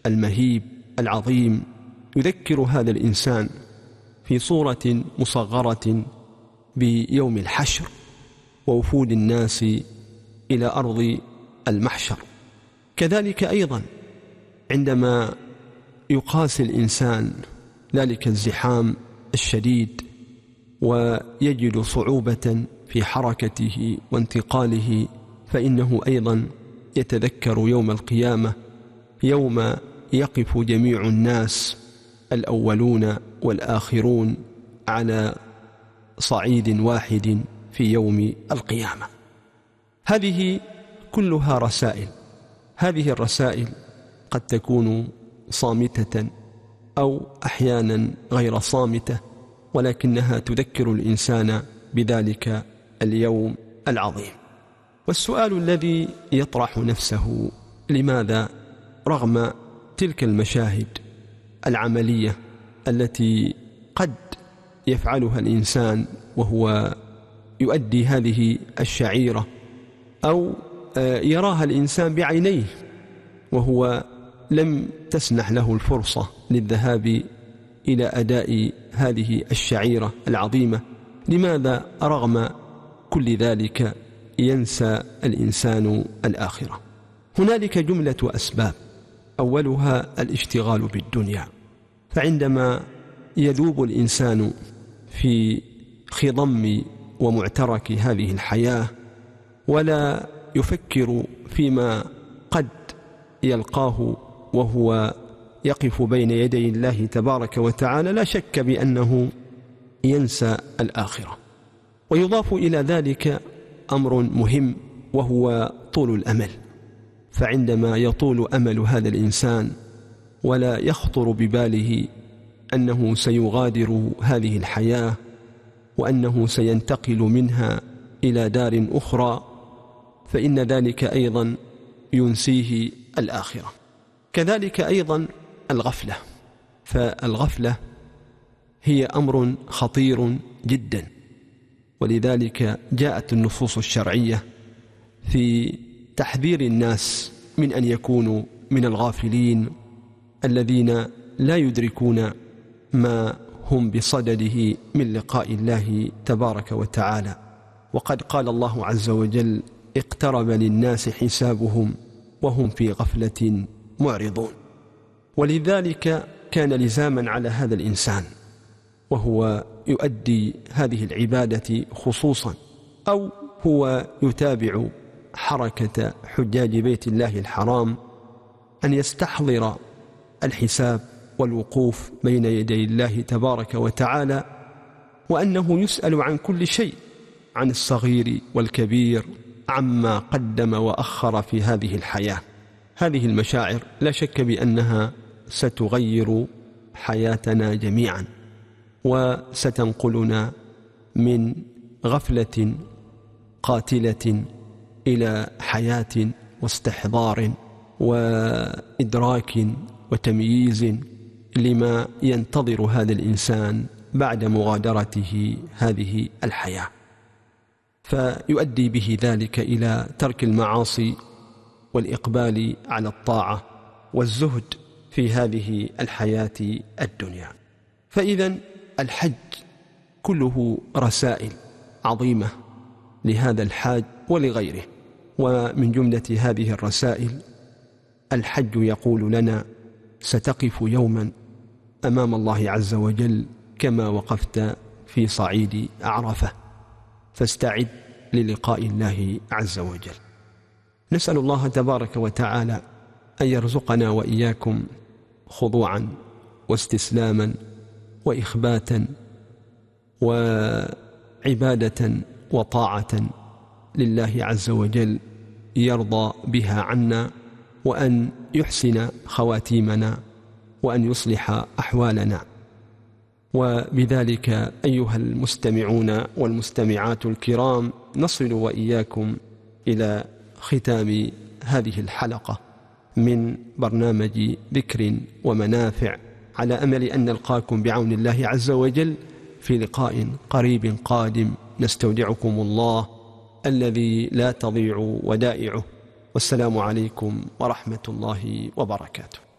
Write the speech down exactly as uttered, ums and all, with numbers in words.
المهيب العظيم يذكر هذا الإنسان في صورة مصغرة بيوم الحشر ووفود الناس إلى أرض المحشر. كذلك أيضا عندما يقاسي الإنسان ذلك الزحام الشديد ويجد صعوبة في حركته وانتقاله، فإنه أيضا يتذكر يوم القيامة يوم يقف جميع الناس الأولون والآخرون على صعيد واحد في يوم القيامة. هذه كلها رسائل، هذه الرسائل قد تكون صامتة أو أحيانا غير صامتة، ولكنها تذكر الإنسان بذلك اليوم العظيم. والسؤال الذي يطرح نفسه: لماذا رغم تلك المشاهد العملية التي قد يفعلها الإنسان وهو يؤدي هذه الشعيرة أو يراها الإنسان بعينيه وهو لم تسنح له الفرصة للذهاب إلى أداء هذه الشعيرة العظيمة، لماذا رغم كل ذلك ينسى الإنسان الآخرة؟ هنالك جملة أسباب، أولها الاشتغال بالدنيا. فعندما يذوب الإنسان في خضم ومعترك هذه الحياة ولا يفكر فيما قد يلقاه وهو يقف بين يدي الله تبارك وتعالى، لا شك بأنه ينسى الآخرة. ويضاف إلى ذلك أمر مهم وهو طول الأمل. فعندما يطول أمل هذا الإنسان ولا يخطر بباله أنه سيغادر هذه الحياة وأنه سينتقل منها إلى دار أخرى، فإن ذلك أيضا ينسيه الآخرة. كذلك أيضا الغفلة، فالغفلة هي أمر خطير جدا، ولذلك جاءت النصوص الشرعية في تحذير الناس من أن يكونوا من الغافلين الذين لا يدركون ما هم بصدده من لقاء الله تبارك وتعالى. وقد قال الله عز وجل: اقترب للناس حسابهم وهم في غفلة معرضون. ولذلك كان لزاما على هذا الإنسان وهو يؤدي هذه العبادة خصوصا أو هو يتابع حركة حجاج بيت الله الحرام أن يستحضر الحساب والوقوف بين يدي الله تبارك وتعالى، وأنه يسأل عن كل شيء، عن الصغير والكبير، عما قدم وأخر في هذه الحياة. هذه المشاعر لا شك بأنها ستغير حياتنا جميعا، وستنقلنا من غفلة قاتلة إلى حياة واستحضار وإدراك وتمييز لما ينتظر هذا الإنسان بعد مغادرته هذه الحياة، فيؤدي به ذلك إلى ترك المعاصي والإقبال على الطاعة والزهد في هذه الحياة الدنيا. فإذا الحج كله رسائل عظيمة لهذا الحاج ولغيره. ومن جملة هذه الرسائل الحج يقول لنا: ستقف يوما أمام الله عز وجل كما وقفت في صعيد عرفة، فاستعد للقاء الله عز وجل. نسأل الله تبارك وتعالى أن يرزقنا وإياكم خضوعا واستسلاما وإخباتا وعبادة وطاعة لله عز وجل يرضى بها عنا، وأن يحسن خواتيمنا وأن يصلح أحوالنا. وبذلك أيها المستمعون والمستمعات الكرام نصل وإياكم إلى ختام هذه الحلقة من برنامج ذكر ومنافع، على أمل أن نلقاكم بعون الله عز وجل في لقاء قريب قادم. نستودعكم الله الذي لا تضيع ودائعه، والسلام عليكم ورحمة الله وبركاته.